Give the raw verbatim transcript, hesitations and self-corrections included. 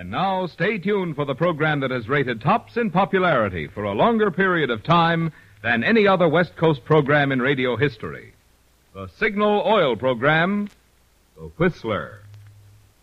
And now stay tuned for the program that has rated tops in popularity for a longer period of time than any other West Coast program in radio history. The Signal Oil program, The Whistler.